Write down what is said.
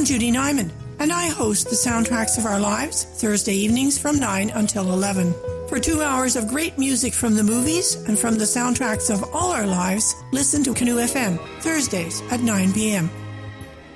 I'm Judy Nyman, and I host the Soundtracks of Our Lives Thursday evenings from 9 until 11. For 2 hours of great music from the movies and from the soundtracks of all our lives, listen to Canoe FM, Thursdays at 9 p.m.